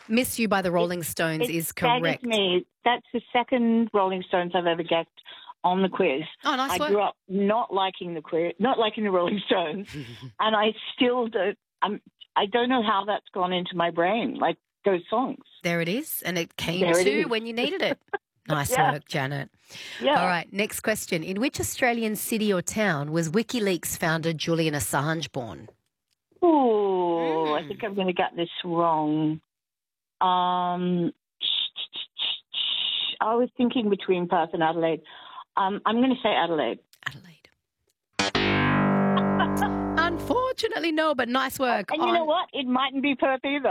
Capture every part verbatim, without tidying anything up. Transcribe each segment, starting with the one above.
Miss You by the Rolling Stones it is correct. That is me. That's the second Rolling Stones I've ever guessed on the quiz. Oh, nice I work. grew up not liking the quiz, not liking the Rolling Stones, and I still don't. I'm, I don't know how that's gone into my brain, like those songs. There it is, and it came There it to is. when you needed it. Nice Yeah. work, Janet. Yeah. All right, next question. In which Australian city or town was WikiLeaks founder Julian Assange born? Ooh, I Mm. think I'm going to get this wrong. Um, I was thinking between Perth and Adelaide. Um, I'm going to say Adelaide. Adelaide. Unfortunately, no, but nice work. And you on... know what? It mightn't be Perth either.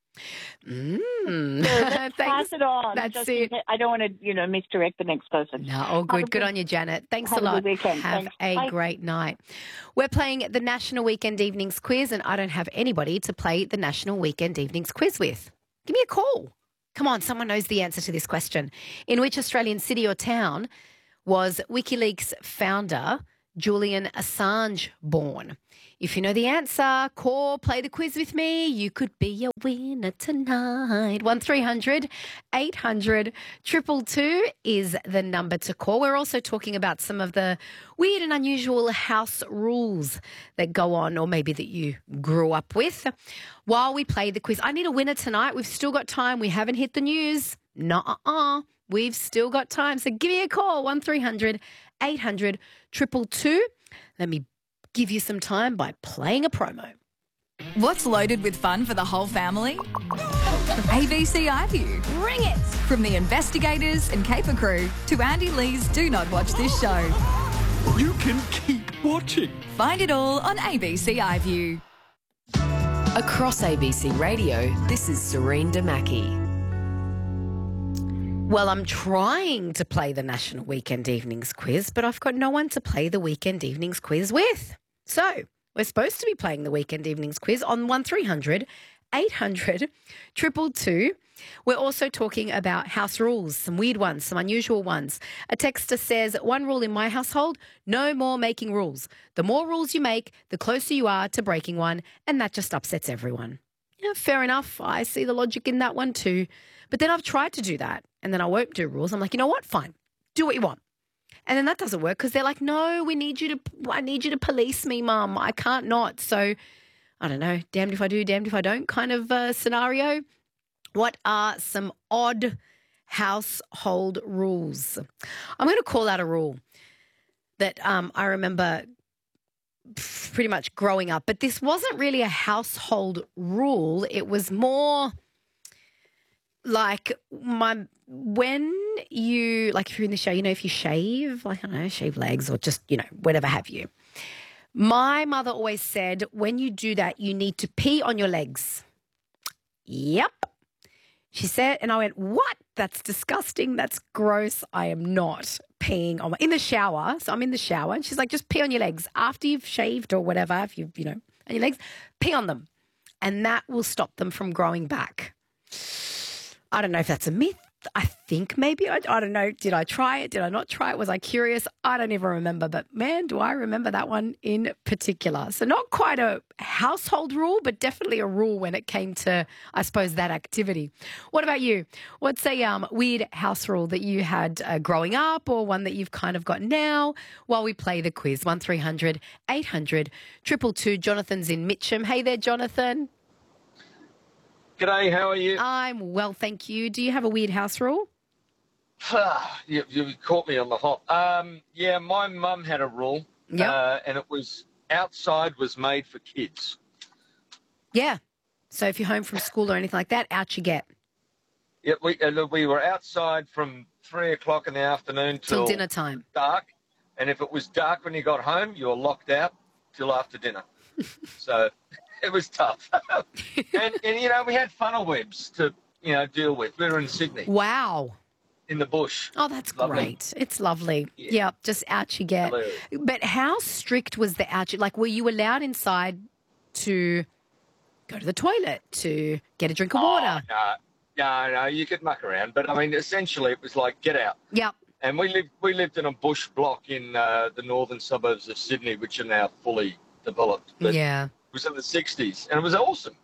Mm. So let's pass Thanks. it on. That's Just it. in case- I don't want to, you know, misdirect the next person. No, all Have good. a Good good- on you, Janet. Thanks have a a good lot. weekend. Have Thanks. a Bye. great night. We're playing the National Weekend Evenings Quiz, and I don't have anybody to play the National Weekend Evenings Quiz with. Give me a call. Come on, someone knows the answer to this question. In which Australian city or town was WikiLeaks founder Julian Assange born? If you know the answer, call, play the quiz with me. You could be a winner tonight. one three hundred eight hundred two two two is the number to call. We're also talking about some of the weird and unusual house rules that go on, or maybe that you grew up with, while we play the quiz. I need a winner tonight. We've still got time. We haven't hit the news. Nuh-uh. We've still got time. So give me a call, one three hundred eight hundred two two two. Let me give you some time by playing a promo. What's loaded with fun for the whole family? A B C iView. Bring it! From the investigators and Caper crew to Andy Lee's Do Not Watch This Show. You can keep watching. Find it all on A B C iView. Across A B C Radio, this is Serene Damaki. Well, I'm trying to play the National Weekend Evenings Quiz, but I've got no one to play the Weekend Evenings Quiz with. So we're supposed to be playing the Weekend Evenings Quiz on one three hundred eight hundred two two two. We're also talking about house rules, some weird ones, some unusual ones. A texter says, one rule in my household, no more making rules. The more rules you make, the closer you are to breaking one, and that just upsets everyone. Yeah, fair enough. I see the logic in that one too. But then I've tried to do that, and then I won't do rules. I'm like, you know what? Fine. Do what you want. And then that doesn't work because they're like, no, we need you to, I need you to police me, Mum. I can't not. So, I don't know, damned if I do, damned if I don't kind of uh, scenario. What are some odd household rules? I'm going to call out a rule that um, I remember pretty much growing up, but this wasn't really a household rule. It was more like my when you, like if you're in the show, you know, if you shave, like, I don't know, shave legs or just, you know, whatever have you. My mother always said, when you do that, you need to pee on your legs. Yep. She said, and I went, what? That's disgusting. That's gross. I am not peeing on my, in the shower. So I'm in the shower. And she's like, just pee on your legs. After you've shaved or whatever, if you've, you know, on your legs, pee on them. And that will stop them from growing back. I don't know if that's a myth. I think maybe, I, I don't know. Did I try it? Did I not try it? Was I curious? I don't even remember. But man, do I remember that one in particular. So not quite a household rule, but definitely a rule when it came to, I suppose, that activity. What about you? What's a um, weird house rule that you had uh, growing up, or one that you've kind of got now while we play the quiz? one three hundred eight hundred two two two. Jonathan's in Mitcham. Hey there, Jonathan. G'day, how are you? I'm well, thank you. Do you have a weird house rule? you, you caught me on the hop. Um, yeah, my mum had a rule, Yep. uh, and it was outside was made for kids. Yeah. So if you're home from school or anything like that, out you get. Yeah, we uh, we were outside from three o'clock in the afternoon Till till dinner time. dark, and if it was dark when you got home, you were locked out till after dinner. So it was tough. and, and, you know, we had funnel webs to, you know, deal with. We were in Sydney, Wow. in the bush. Oh, that's Lovely. great. It's lovely. Yeah. Yeah. just out you get. Hello. But how strict was the out you? Like, were you allowed inside to go to the toilet, to get a drink of water? Oh, no, no, no, you could muck around. But, I mean, essentially it was like, get out. Yep. And we lived we lived in a bush block in uh, the northern suburbs of Sydney, which are now fully developed. But Yeah. it was in the sixties, and it was awesome.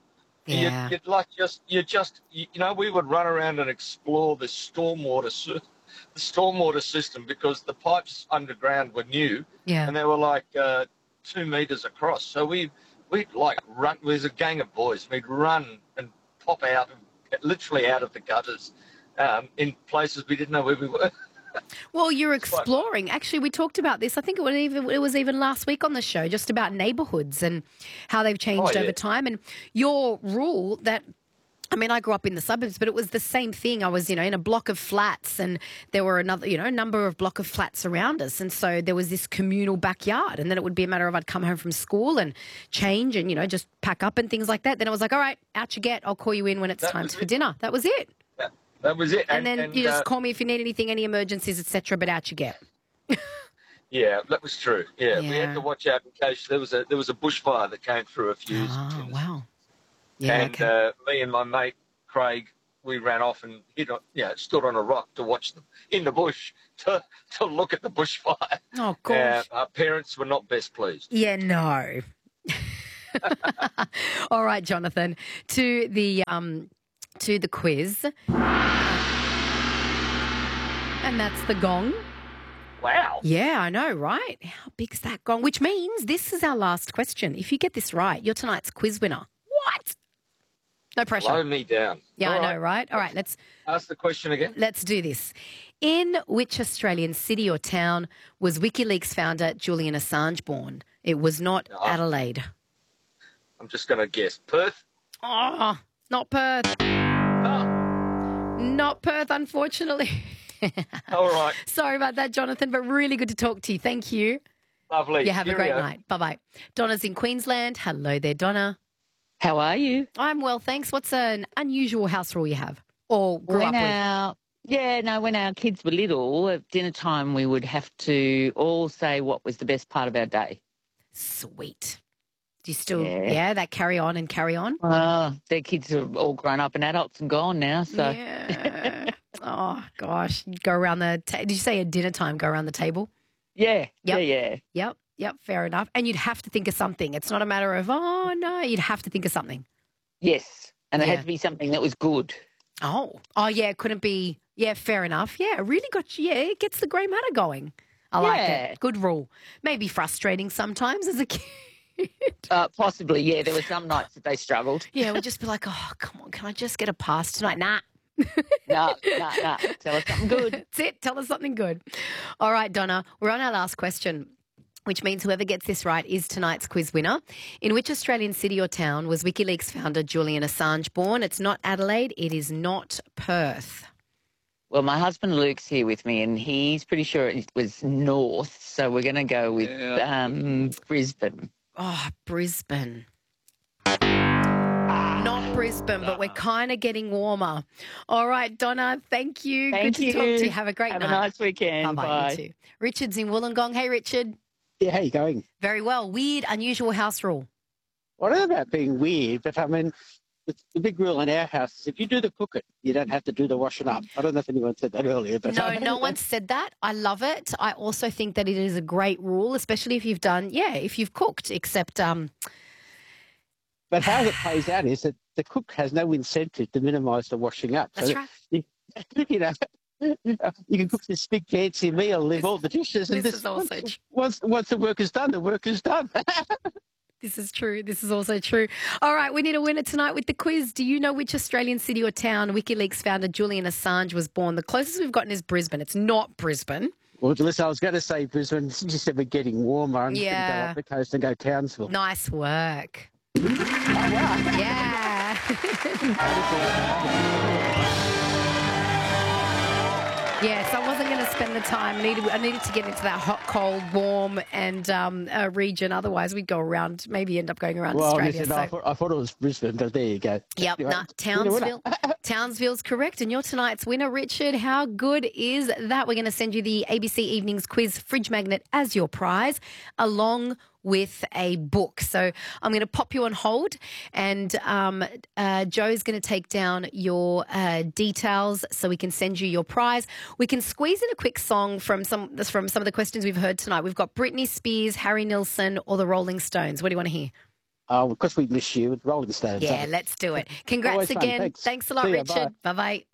Yeah. You'd, you'd like just, you just, you, you know, we would run around and explore the stormwater, sy- the stormwater system because the pipes underground were new Yeah. and they were like uh, two meters across. So we, we'd like run. There's a gang of boys. We'd run and pop out, literally out of the gutters, um, in places we didn't know where we were. Well, you're exploring. Actually, we talked about this. I think it was even it was even last week on the show, just about neighbourhoods and how they've changed Oh, yeah. over time. And your rule that, I mean, I grew up in the suburbs, but it was the same thing. I was, you know, in a block of flats, and there were another, you know, a number of block of flats around us, and so there was this communal backyard. And then it would be a matter of I'd come home from school and change, and you know, just pack up and things like that. Then it was like, all right, out you get. I'll call you in when it's That time was for it. dinner. That was it. That, that was it. And, then and, you just uh, call me if you need anything, any emergencies, et cetera. But out you get. Yeah, that was true. Yeah, we Yeah. had to watch out in case there was a there was a bushfire that came through a fuse. Oh, wow. Yeah. and okay. uh, me and my mate Craig, we ran off and hit, on, you know, stood on a rock to watch them in the bush to to look at the bushfire. Oh, gosh. Uh, our parents were not best pleased. Yeah, no. All right, Jonathan, to the um, to the quiz, and that's the gong. Wow. Yeah, I know, right? How big's that gong? Which means this is our last question. If you get this right, you're tonight's quiz winner. What? No pressure. Blow me down. Yeah, All I right. know, right? All right, let's Ask the question again. let's do this. In which Australian city or town was WikiLeaks founder Julian Assange born? It was not Oh. Adelaide. I'm just going to guess. Perth? Oh, not Perth. Oh, Not Perth, unfortunately. all right. Sorry about that, Jonathan, but really good to talk to you. Thank you. Lovely. You have a great Cheerio. night. Bye-bye. Donna's in Queensland. Hello there, Donna. How are you? I'm well, thanks. What's an unusual house rule you have or grew when up with? our yeah, no, when our kids were little, at dinner time we would have to all say what was the best part of our day. Sweet. Do you still, yeah, Yeah. that carry on and carry on? Oh, their kids are all grown up and adults and gone now, so Yeah. Oh, gosh. Go around the, ta- did you say at dinner time, go around the table? yeah, Yep. yeah, yeah. Yep, yep, fair enough. And you'd have to think of something. It's not a matter of, oh, no, you'd have to think of something. Yes, and it Yeah. had to be something that was good. Oh, oh yeah, it couldn't be. Yeah, fair enough. Yeah, it really got you. Yeah, it gets the grey matter going. I like Yeah. it. Good rule. Maybe frustrating sometimes as a kid. Uh, possibly, yeah. There were some nights that they struggled. Yeah, we'd just be like, oh, come on, can I just get a pass tonight? Nah. No, no, no. Tell us something good. That's it. Tell us something good. All right, Donna, we're on our last question, which means whoever gets this right is tonight's quiz winner. In which Australian city or town was WikiLeaks founder Julian Assange born? It's not Adelaide. It is not Perth. Well, my husband Luke's here with me, and he's pretty sure it was north, so we're going to go with Yeah. um, Brisbane. Oh, Brisbane. Not Brisbane, but we're kind of getting warmer. All right, Donna, thank you. Thank Good to you. talk to you. Have a great Have night. a nice weekend. Bye-bye, Bye. you too. Richard's in Wollongong. Hey, Richard. Yeah, how you going? Very well. Weird, unusual house rule. Well, I don't know about being weird, but I mean, the, the big rule in our house is if you do the cooking, you don't have to do the washing up. I don't know if anyone said that earlier, but No, no one said that. I love it. I also think that it is a great rule, especially if you've done, yeah, if you've cooked, except, um, But how it plays out is that the cook has no incentive to minimise the washing up. that's so right. You, you know, you can cook this big fancy meal, leave all the dishes, and this this is also once, true. once once the work is done, the work is done. This is true. This is also true. All right, we need a winner tonight with the quiz. Do you know which Australian city or town WikiLeaks founder Julian Assange was born? The closest we've gotten is Brisbane. It's not Brisbane. Well, listen, I was going to say Brisbane. Since you said we're getting warmer, I'm just going to Yeah. go up the coast and go Townsville. Nice work. Yeah. Yeah, so I wasn't going to spend the time. I needed, I needed to get into that hot, cold, warm, and um, uh, region. Otherwise, we'd go around, maybe end up going around Well, Australia. listen, so. I, thought, I thought it was Brisbane, but there you go. Yep, Anyway, nah, winner, winner. Townsville. Townsville's correct. And you're tonight's winner, Richard. How good is that? We're going to send you the A B C Evenings Quiz Fridge Magnet as your prize, along with a book. So I'm going to pop you on hold, and um, uh, Joe's going to take down your uh, details so we can send you your prize. We can squeeze in a quick song from some from some of the questions we've heard tonight. We've got Britney Spears, Harry Nilsson, or the Rolling Stones. What do you want to hear? Oh, because we miss you, Rolling Stones. Yeah, eh? let's do it. Congrats Always fun. again. Thanks. Thanks a lot, See ya. Richard. Bye bye.